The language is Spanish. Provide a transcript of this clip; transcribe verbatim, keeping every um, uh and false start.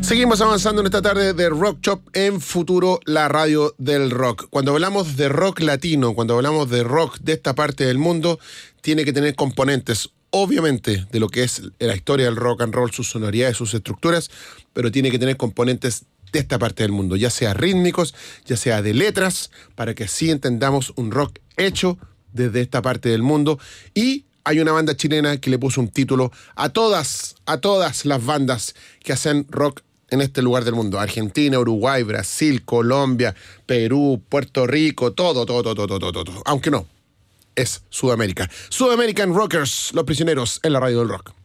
Seguimos avanzando en esta tarde de Rock Shop en Futuro, la radio del rock. Cuando hablamos de rock latino, cuando hablamos de rock de esta parte del mundo, tiene que tener componentes, obviamente, de lo que es la historia del rock and roll, sus sonoridades, sus estructuras, pero tiene que tener componentes de esta parte del mundo, ya sea rítmicos, ya sea de letras, para que así entendamos un rock hecho desde esta parte del mundo. Y hay una banda chilena que le puso un título a todas, a todas las bandas que hacen rock en este lugar del mundo. Argentina, Uruguay, Brasil, Colombia, Perú, Puerto Rico, todo, todo, todo, todo, todo, todo. Aunque no, es Sudamérica. Sudamerican Rockers, Los Prisioneros, en la radio del rock.